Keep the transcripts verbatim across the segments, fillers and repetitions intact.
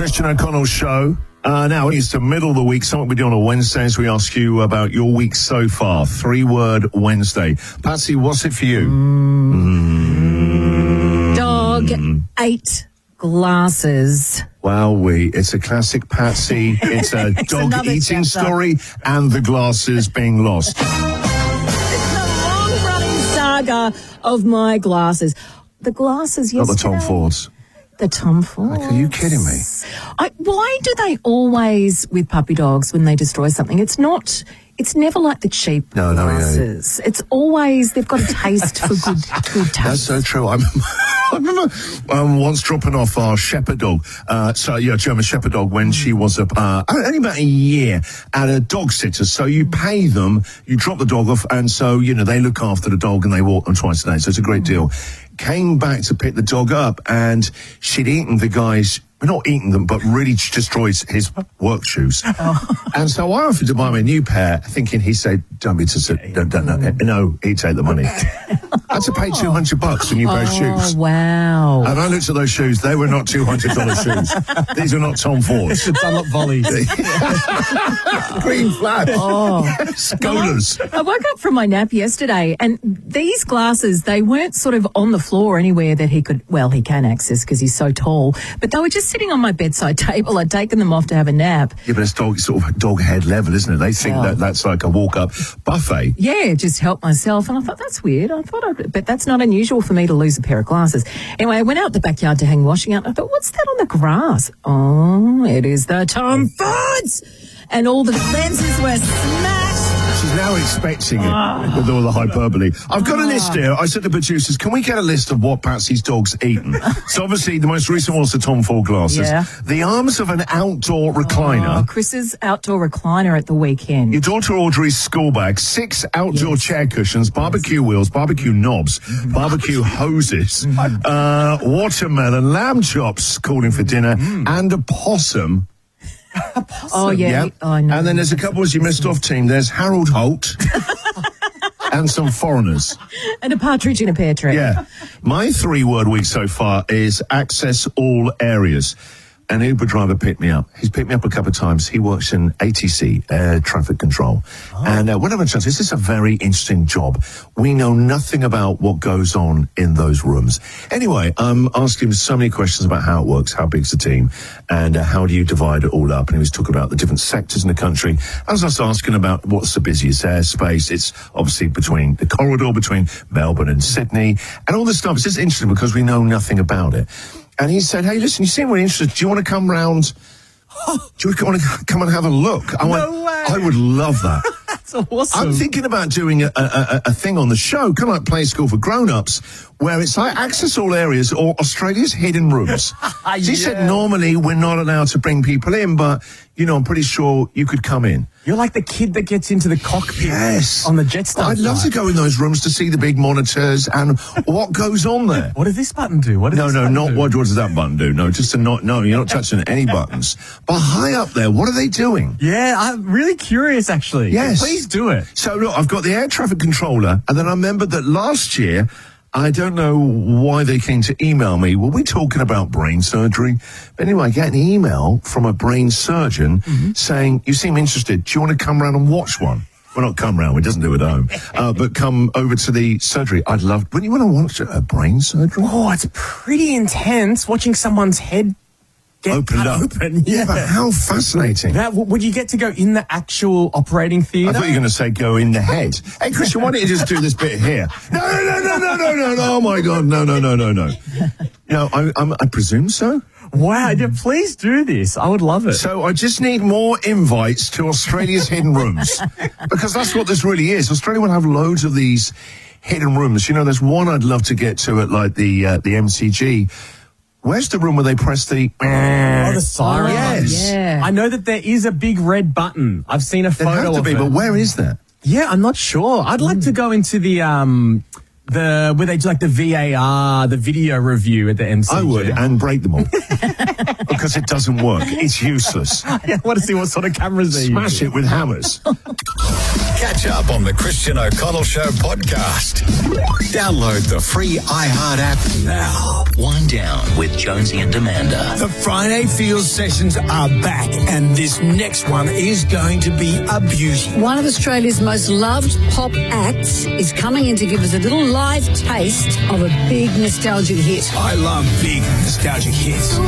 Christian O'Connell Show. Uh, now, it's the middle of the week, something we do on a Wednesday as we ask you about your week so far. Three-word Wednesday. Patsy, what's it for you? Mm. Mm. Dog ate glasses. Wowee. It's a classic Patsy. It's a it's dog-eating story and the glasses being lost. It's the long-running saga of my glasses. The glasses yesterday. Not the Tom Fords. The Tom Fords. Like, are you kidding me? I, why do they always, with puppy dogs, when they destroy something, it's not, it's never like the cheap no, no, glasses. Yeah. It's always, they've got a taste for good, good taste. That's so true. I remember, I remember um, once dropping off our shepherd dog, uh, so yeah, German shepherd dog, when she was a, uh, only about a year at a dog sitter. So you pay them, you drop the dog off, and so, you know, they look after the dog and they walk them twice a day. So it's a great deal. Came back to pick the dog up, and she'd eaten the guy's, well, not eaten them, but really destroyed his work shoes. Oh. And so I offered to buy him a new pair, thinking he said, don't be to sit, don't, don't, no, no, he'd take the money. I had to pay two hundred bucks for a new pair of shoes. Oh, wow. And I looked at those shoes, they were not two hundred dollars shoes. These are not Tom Fords. It's a Dunlop Volleys. Green flag. Oh. Scholars. I woke up from my nap yesterday, and these glasses, they weren't sort of on the floor anywhere that he could, well, he can access because he's so tall, but they were just sitting on my bedside table. I'd taken them off to have a nap. Yeah, but it's dog, sort of dog head level, isn't it? They think yeah. that that's like a walk-up buffet. Yeah, just help myself. And I thought, that's weird. I thought, I'd, but that's not unusual for me to lose a pair of glasses. Anyway, I went out the backyard to hang washing out. I thought, what's that on the grass? Oh, it is the Tom Fords. And all the lenses were smashed. She's now expecting it oh. with all the hyperbole. I've got a list here. I said to producers, can we get a list of what Patsy's dog's eaten? So obviously the most recent was the Tom Ford glasses. Yeah. The arms of an outdoor recliner. Oh, Chris's outdoor recliner at the weekend. Your daughter Audrey's school bag. Six outdoor yes. chair cushions, barbecue wheels, barbecue knobs, barbecue hoses, uh, watermelon, lamb chops calling for dinner, mm. and a possum. Oh, yeah. Yep. Oh, no. And then there's a couple as you missed off, team. There's Harold Holt and some foreigners. And a partridge in a pear tree. Yeah. My three-word week so far is access all areas. An Uber driver picked me up. He's picked me up a couple of times. He works in A T C, Air Traffic Control. Oh. And uh, when I'm a chance, this is a very interesting job. We know nothing about what goes on in those rooms. Anyway, I'm asking him so many questions about how it works, how big's the team, and uh, how do you divide it all up. And he was talking about the different sectors in the country. I was also asking about what's the busiest airspace. It's obviously between the corridor between Melbourne and Sydney, and all this stuff. It's just interesting because we know nothing about it. And he said, hey, listen, you seem really interested. Do you want to come round? Do you want to come and have a look? I no went, way. I would love that. That's awesome. I'm thinking about doing a, a, a thing on the show, kind of like Play School for Grown-Ups, where it's like access all areas or Australia's hidden rooms. yeah. He said normally we're not allowed to bring people in, but, you know, I'm pretty sure you could come in. You're like the kid that gets into the cockpit yes. on the Jetstar. I'd love flight. to go in those rooms to see the big monitors and what goes on there. What does this button do? What does no, this no, button not do? what, what does that button do? No, just to not, no, you're not touching any buttons. But high up there, what are they doing? Yeah, I'm really curious, actually. Yes. Please do it. So, look, I've got the air traffic controller, and then I remembered that last year, I don't know why they came to email me. Were we talking about brain surgery? But anyway, I get an email from a brain surgeon mm-hmm. saying, you seem interested. Do you want to come round and watch one? Well, not come round. He doesn't do it at home. Uh, but come over to the surgery. I'd love... Wouldn't you want to watch a brain surgery? Oh, it's pretty intense watching someone's head get opened up. Open. Yeah. yeah, but how fascinating. That, would you get to go in the actual operating theatre? I thought you were going to say go in the head. Hey, Christian, why don't you just do this bit here? No, no, no, no, no, no, no, no. Oh, my God. No, no, no, no, no. No, I, I'm, I presume so. Wow, yeah, please do this. I would love it. So I just need more invites to Australia's hidden rooms, because that's what this really is. Australia will have loads of these hidden rooms. You know, there's one I'd love to get to at, like, the uh, the M C G. Where's the room where they press the... Oh, the siren. Yes. Yeah. I know that there is a big red button. I've seen a photo There'd have to of be, it. but where is that? Yeah, I'm not sure. I'd like mm. to go into the... um. The where they do like the V A R, the video review at the M C G. I would, and break them all. Because it doesn't work. It's useless. Yeah, I want to see what sort of cameras they use. Smash it with hammers. Catch catch up on the Christian O'Connell Show podcast. Download the free iHeart app now. Wind Down with Jonesy and Amanda. The Friday Field sessions are back, and this next one is going to be a beauty. One of Australia's most loved pop acts is coming in to give us a little live taste of a big nostalgic hit. I love big nostalgic hits.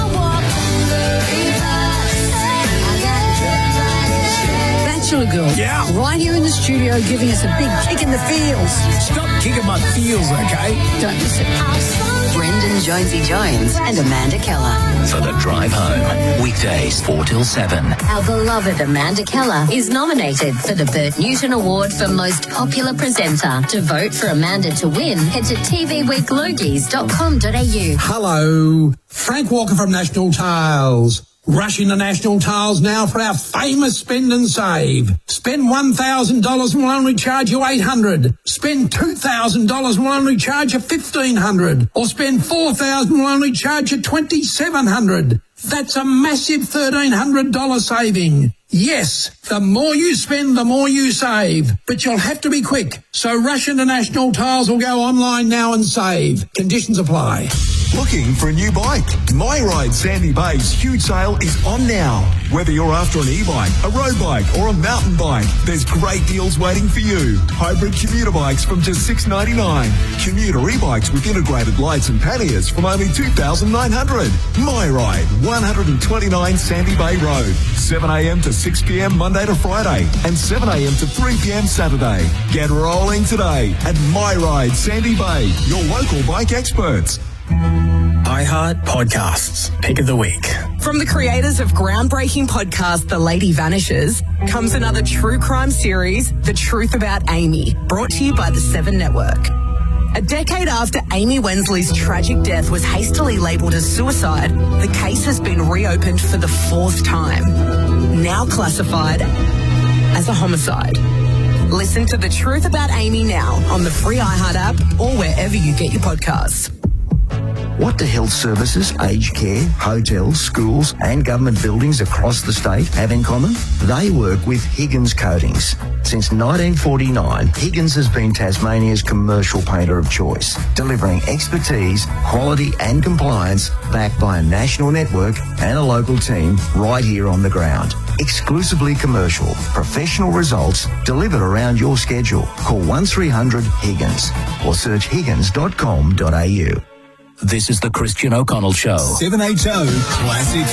Bachelor Girl. Yeah. Right here in the studio giving us a big kick in the feels. Stop kicking my feels, okay? Don't miss it. Brendan Jonesy Jones and Amanda Keller. For the drive home, weekdays four till seven. Our beloved Amanda Keller is nominated for the Bert Newton Award for Most Popular Presenter. To vote for Amanda to win, head to t v week logies dot com dot a u. Hello, Frank Walker from National Tiles. Rush into National Tiles now for our famous spend and save. Spend one thousand dollars and we'll only charge you eight hundred dollars. Spend two thousand dollars and we'll only charge you fifteen hundred dollars. Or spend four thousand dollars and we'll only charge you twenty-seven hundred dollars. That's a massive thirteen hundred dollars saving. Yes, the more you spend, the more you save. But you'll have to be quick. So rush into National Tiles or go online now and save. Conditions apply. Looking for a new bike? My Ride Sandy Bay's huge sale is on now. Whether you're after an e-bike, a road bike or a mountain bike, there's great deals waiting for you. Hybrid commuter bikes from just six dollars ninety-nine. Commuter e-bikes with integrated lights and panniers from only two thousand nine hundred dollars. My Ride, one twenty-nine Sandy Bay Road. seven a m to six p m Monday to Friday and seven a m to three p m Saturday. Get rolling today at My Ride Sandy Bay, your local bike experts. iHeart Podcasts, Pick of the Week. From the creators of groundbreaking podcast The Lady Vanishes comes another true crime series, The Truth About Amy, brought to you by the Seven Network. A decade after Amy Wensley's tragic death was hastily labelled as suicide, the case has been reopened for the fourth time, now classified as a homicide. Listen to The Truth About Amy now on the free iHeart app or wherever you get your podcasts. What do health services, aged care, hotels, schools and government buildings across the state have in common? They work with Higgins Coatings. Since nineteen forty-nine, Higgins has been Tasmania's commercial painter of choice, delivering expertise, quality and compliance backed by a national network and a local team right here on the ground. Exclusively commercial, professional results delivered around your schedule. Call one three hundred Higgins or search higgins dot com dot a u. This is the Christian O'Connell Show. seven eighty Classic